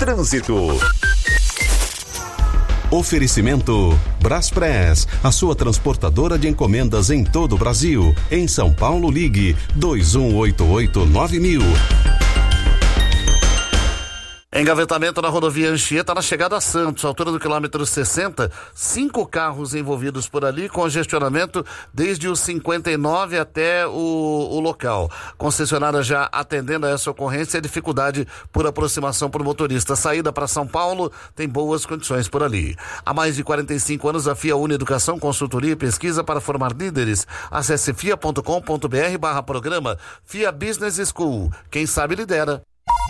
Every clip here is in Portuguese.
Trânsito. Oferecimento Braspress, a sua transportadora de encomendas em todo o Brasil. Em São Paulo, ligue 2188-9000. Engavetamento na rodovia Anchieta na chegada a Santos, altura do quilômetro 60, 5 carros envolvidos por ali, congestionamento desde os 59 até o local. Concessionária já atendendo a essa ocorrência, dificuldade por aproximação por motorista. Saída para São Paulo, tem boas condições por ali. Há mais de 45 anos, a FIA une educação, consultoria e pesquisa para formar líderes. Acesse fia.com.br/programa FIA Business School. Quem sabe lidera.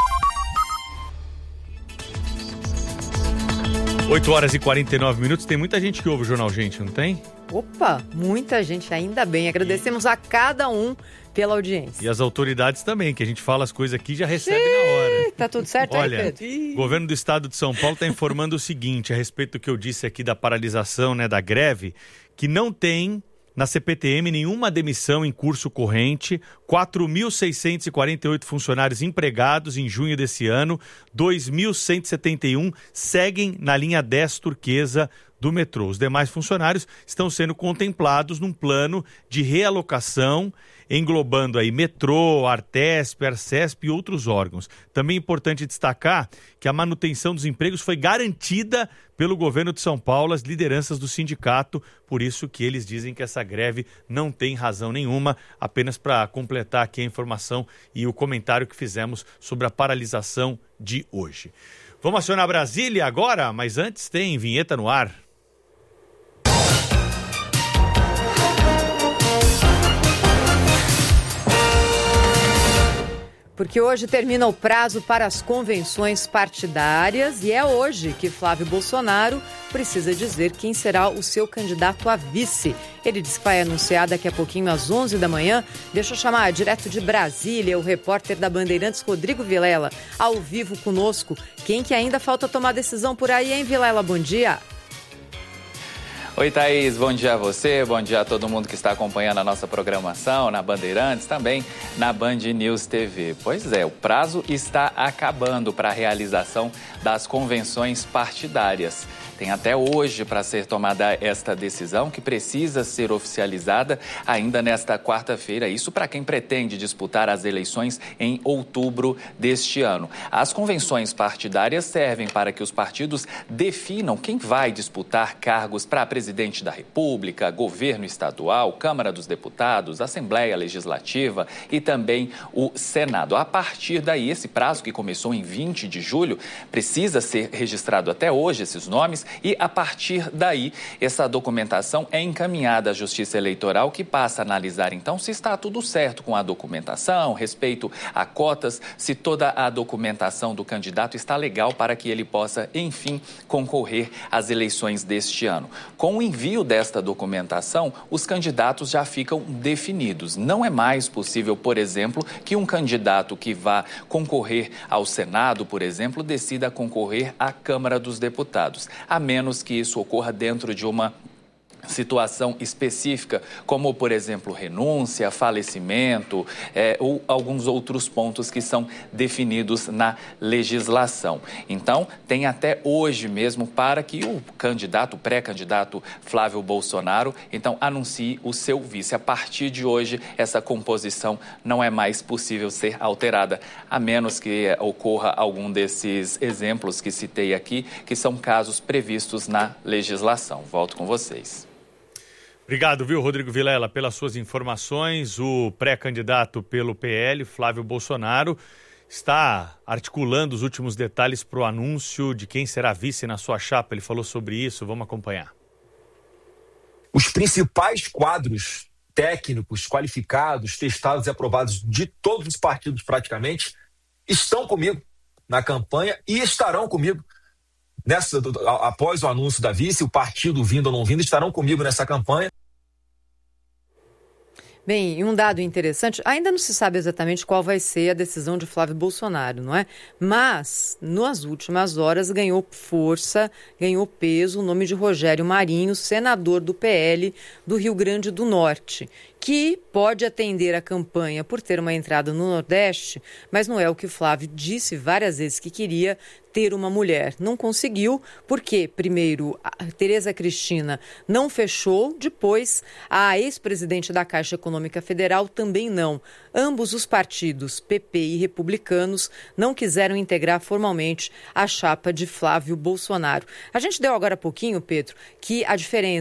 8h49. Tem muita gente que ouve o Jornal Gente, não tem? Opa, muita gente, ainda bem. Agradecemos a cada um pela audiência. E as autoridades também, que a gente fala as coisas aqui e já recebe na hora. Tá tudo certo aí, Olha, Pedro? o governo do estado de São Paulo está informando o seguinte, a respeito do que eu disse aqui da paralisação, da greve, que não tem na CPTM nenhuma demissão em curso corrente, 4.648 funcionários empregados em junho desse ano, 2.171 seguem na linha 10 turquesa do metrô. Os demais funcionários estão sendo contemplados num plano de realocação, englobando aí metrô, Artesp, Arcesp e outros órgãos. Também é importante destacar que a manutenção dos empregos foi garantida pelo governo de São Paulo, as lideranças do sindicato, por isso que eles dizem que essa greve não tem razão nenhuma, apenas para completar aqui a informação e o comentário que fizemos sobre a paralisação de hoje. Vamos acionar Brasília agora, mas antes tem vinheta no ar. Porque hoje termina o prazo para as convenções partidárias e é hoje que Flávio Bolsonaro precisa dizer quem será o seu candidato a vice. Ele disse que vai anunciar daqui a pouquinho às 11 da manhã. Deixa eu chamar direto de Brasília o repórter da Bandeirantes, Rodrigo Vilela, ao vivo conosco. Quem que ainda falta tomar decisão por aí, hein, Vilela? Bom dia. Oi, Thaís, bom dia a você, bom dia a todo mundo que está acompanhando a nossa programação na Bandeirantes, também na Band News TV. Pois é, o prazo está acabando para a realização das convenções partidárias. Tem até hoje para ser tomada esta decisão, que precisa ser oficializada ainda nesta quarta-feira. Isso para quem pretende disputar as eleições em outubro deste ano. As convenções partidárias servem para que os partidos definam quem vai disputar cargos para presidente da República, governo estadual, Câmara dos Deputados, Assembleia Legislativa e também o Senado. A partir daí, esse prazo que começou em 20 de julho, precisa ser registrado até hoje esses nomes. E, a partir daí, essa documentação é encaminhada à Justiça Eleitoral, que passa a analisar, então, se está tudo certo com a documentação, respeito a cotas, se toda a documentação do candidato está legal para que ele possa, enfim, concorrer às eleições deste ano. Com o envio desta documentação, os candidatos já ficam definidos. Não é mais possível, por exemplo, que um candidato que vá concorrer ao Senado, por exemplo, decida concorrer à Câmara dos Deputados, a menos que isso ocorra dentro de uma situação específica, como, por exemplo, renúncia, falecimento, ou alguns outros pontos que são definidos na legislação. Então, tem até hoje mesmo para que o pré-candidato Flávio Bolsonaro, então, anuncie o seu vice. A partir de hoje, essa composição não é mais possível ser alterada, a menos que ocorra algum desses exemplos que citei aqui, que são casos previstos na legislação. Volto com vocês. Obrigado, Rodrigo Vilela, pelas suas informações. O pré-candidato pelo PL, Flávio Bolsonaro, está articulando os últimos detalhes para o anúncio de quem será vice na sua chapa. Ele falou sobre isso, vamos acompanhar. Os principais quadros técnicos, qualificados, testados e aprovados de todos os partidos praticamente, estão comigo na campanha e estarão comigo após o anúncio da vice. O partido vindo ou não vindo estarão comigo nessa campanha. Bem, e um dado interessante, ainda não se sabe exatamente qual vai ser a decisão de Flávio Bolsonaro, não é? Mas, nas últimas horas, ganhou força, ganhou peso o nome de Rogério Marinho, senador do PL do Rio Grande do Norte, que pode atender a campanha por ter uma entrada no Nordeste, mas não é o que o Flávio disse várias vezes que queria ter uma mulher. Não conseguiu, porque, primeiro, a Tereza Cristina não fechou, depois, a ex-presidente da Caixa Econômica Federal também não. Ambos os partidos, PP e Republicanos, não quiseram integrar formalmente a chapa de Flávio Bolsonaro. A gente deu agora há pouquinho, Pedro, que a diferença